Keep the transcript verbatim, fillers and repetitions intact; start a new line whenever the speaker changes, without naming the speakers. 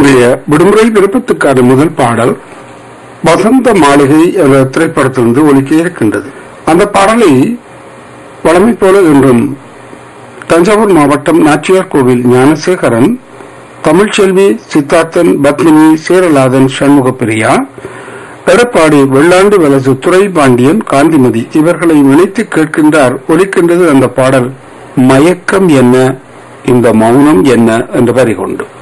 இன்றைய விடுமுறை விருப்பத்துக்கான முதல் பாடல் வசந்த மாளிகை என்ற திரைப்படத்திலிருந்து ஒலிக்க இருக்கின்றது. அந்த பாடலை வழமை போல இன்றும் தஞ்சாவூர் மாவட்டம் நாச்சியார் கோவில் ஞானசேகரன், தமிழ்ச்செல்வி, சித்தார்த்தன், பத்மினி, சேரலாதன், சண்முகப்பிரியா, எடப்பாடி, வெள்ளாண்டு வலசு, துறை பாண்டியன், காந்திமதி இவர்களை இணைத்து கேட்கின்றார். ஒலிக்கின்றது அந்த பாடல் மயக்கம் என்ன, இந்த மௌனம் என்ன என்ற வரி கொண்டு.